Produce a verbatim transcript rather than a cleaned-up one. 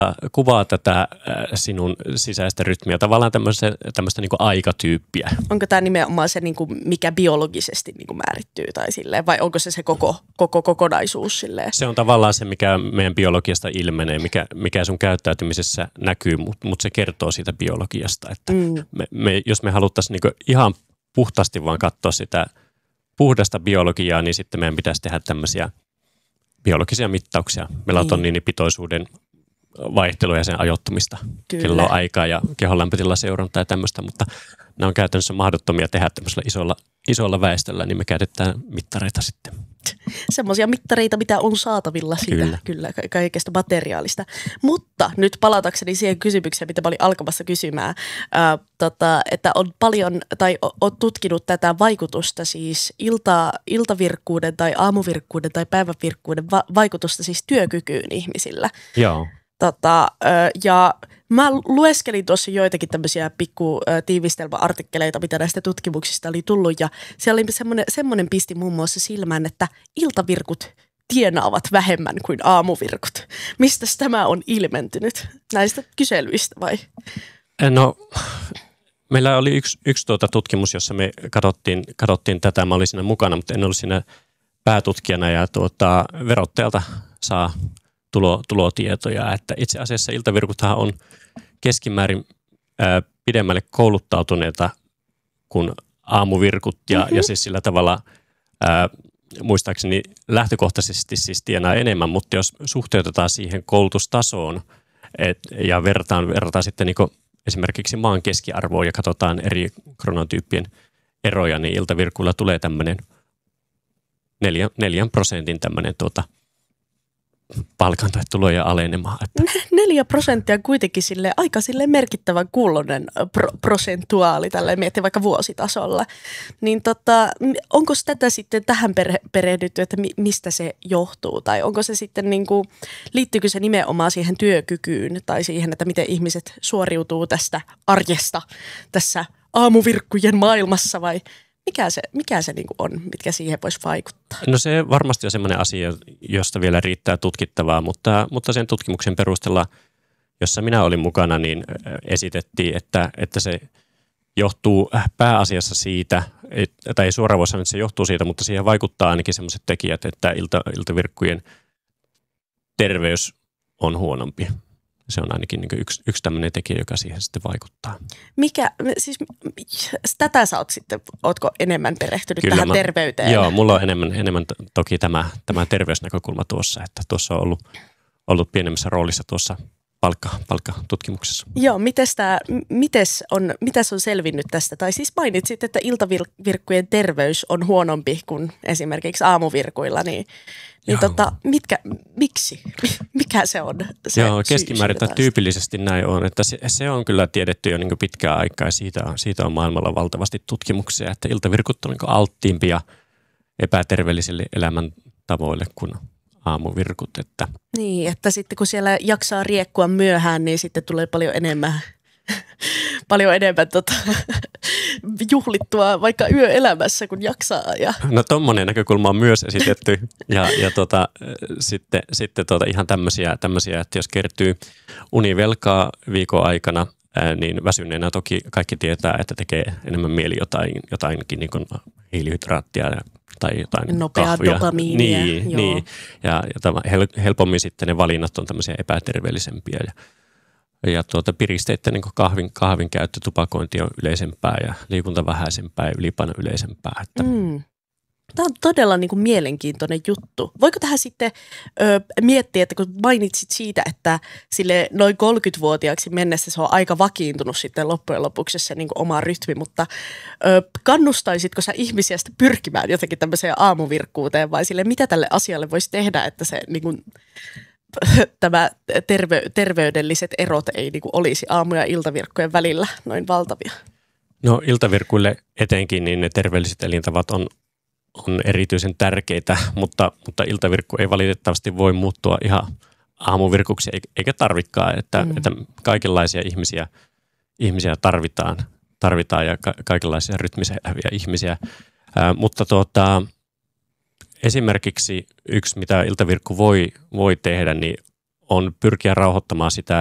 kuvaa tätä sinun sisäistä rytmiä, tavallaan tämmöistä, tämmöistä niin kuin aikatyyppiä. Onko tämä nimenomaan se, niin kuin mikä biologisesti niin kuin määrittyy tai silleen, vai onko se se koko, koko kokonaisuus silleen? Se on tavallaan se, mikä meidän biologiasta ilmenee, mikä, mikä sun käyttäytymisessä näkyy, mutta mut se kertoo siitä biologiasta. Että mm. me, me, jos me haluttaisiin niin kuin ihan puhtaasti vaan katsoa sitä puhdasta biologiaa, niin sitten meidän pitäisi tehdä tämmöisiä biologisia mittauksia, melatoniinipitoisuuden vaihtelua ja sen ajoittumista, kelloaikaa ja kehon lämpötilan seurantaa ja tämmöistä, mutta nämä on käytännössä mahdottomia tehdä tämmöisellä isolla, isolla väestöllä, niin me käytetään mittareita sitten. Semmoisia mittareita, mitä on saatavilla siitä kyllä, kyllä kaikesta materiaalista. Mutta nyt palatakseni siihen kysymykseen, mitä mä olin alkamassa kysymään, ää, tota, että on paljon, tai oot tutkinut tätä vaikutusta siis ilta, iltavirkkuuden tai aamuvirkkuuden tai päivävirkkuuden va- vaikutusta siis työkykyyn ihmisillä. Joo. Tota, ja mä lueskelin tuossa joitakin tämmöisiä pikku tiivistelmäartikkeleita, mitä näistä tutkimuksista oli tullut, ja siellä oli semmoinen, semmoinen pisti muun muassa silmään, että iltavirkut tienaavat vähemmän kuin aamuvirkut. Mistä tämä on ilmentynyt? Näistä kyselyistä vai? No, meillä oli yksi, yksi tuota tutkimus, jossa me katsottiin, katsottiin tätä, mä olin siinä mukana, mutta en ollut siinä päätutkijana, ja tuota, verottajalta saa Tulo, tulotietoja, että itse asiassa iltavirkuthan on keskimäärin ää, pidemmälle kouluttautuneita kuin aamuvirkut ja, mm-hmm. ja siis sillä tavalla ää, muistaakseni lähtökohtaisesti siis tienaa enemmän, mutta jos suhteutetaan siihen koulutustasoon et, ja verrataan, verrataan sitten niin esimerkiksi maan keskiarvoa ja katsotaan eri kronotyyppien eroja, niin iltavirkuilla tulee tämmöinen neljän, neljän prosentin tämmöinen tuota, palkan tai tuloja alenemaan. Neljä prosenttia kuitenkin sille aika sille merkittävän kuulonen pro- prosentuaali tällä miettii vaikka vuositasolla. Niin tota, onko tätä sitten tähän perhe- perehdytty, että mi- mistä se johtuu? Tai onko se sitten niinku, liittyykö se nimenomaan siihen työkykyyn tai siihen, että miten ihmiset suoriutuu tästä arjesta tässä aamuvirkkujen maailmassa vai Mikä se, mikä se niin kuin on, mitkä siihen voisi vaikuttaa? No se varmasti on semmoinen asia, josta vielä riittää tutkittavaa, mutta, mutta sen tutkimuksen perusteella, jossa minä olin mukana, niin esitettiin, että, että se johtuu pääasiassa siitä, että, tai ei suoraan voi sanoa, että se johtuu siitä, mutta siihen vaikuttaa ainakin sellaiset tekijät, että ilta, iltavirkkujen terveys on huonompi. Se on ainakin niin yksi, yksi tämmöinen tekijä, joka siihen sitten vaikuttaa. Mikä, siis tätä sä oot sitten, ootko enemmän perehtynyt Kyllä tähän mä, terveyteen? Joo, mulla on enemmän, enemmän toki tämä, tämä terveysnäkökulma tuossa, että tuossa on ollut, ollut pienemmässä roolissa tuossa palkka, palkkatutkimuksessa. Joo, mites, tää, mites, on, mites on selvinnyt tästä? Tai siis mainitsit, että iltavirkkujen terveys on huonompi kuin esimerkiksi aamuvirkuilla, niin Niin tota, mitkä, miksi? Mikä se on? Se Joo, keskimäärin tai tyypillisesti näin on. Että se, se on kyllä tiedetty jo niin pitkään aikaa ja siitä, siitä on maailmalla valtavasti tutkimuksia, että iltavirkut on niin alttiimpia epäterveellisille elämäntavoille kuin aamuvirkut. Että. Niin, että sitten kun siellä jaksaa riekkua myöhään, niin sitten tulee paljon enemmän, paljon enemmän tota, juhlittua vaikka yöelämässä, kun jaksaa. Ja. No tommoinen näkökulma on myös esitetty ja, ja tota, sitten, sitten tota ihan tämmöisiä, tämmöisiä, että jos kertyy univelkaa viikon aikana, ää, niin väsyneenä toki kaikki tietää, että tekee enemmän mieli jotain, jotainkin niin kuin hiilihydraattia tai jotain nopeaa kahvia. dopamiinia. Niin, niin. Ja, ja helpommin sitten ne valinnat on tämmöisiä epäterveellisempiä ja Ja tuota, piristeiden niin kahvin, kahvin käyttö, tupakointi on yleisempää ja liikunta vähäisempää ja ylipaino yleisempää. Että. Mm. Tämä on todella niin kuin mielenkiintoinen juttu. Voiko tähän sitten ö, miettiä, että kun mainitsit siitä, että sille noin kolmekymmentävuotiaaksi mennessä se on aika vakiintunut sitten loppujen lopuksi se niin kuin oma rytmi, mutta ö, kannustaisitko sä ihmisiä sitten pyrkimään jotenkin tämmöiseen aamuvirkkuuteen vai sille, mitä tälle asialle voisi tehdä, että se niin kuin tämä terve, terveydelliset erot ei niin kuin olisi aamu- ja iltavirkkojen välillä noin valtavia? No iltavirkuille etenkin niin ne terveelliset elintavat on, on erityisen tärkeitä, mutta, mutta iltavirkku ei valitettavasti voi muuttua ihan aamuvirkuksi eikä tarvikaan, että, mm. että kaikenlaisia ihmisiä, ihmisiä tarvitaan, tarvitaan ja ka- kaikenlaisia rytmisiä ihmisiä, Ää, mutta tuota, esimerkiksi yksi, mitä iltavirkku voi, voi tehdä, niin on pyrkiä rauhoittamaan sitä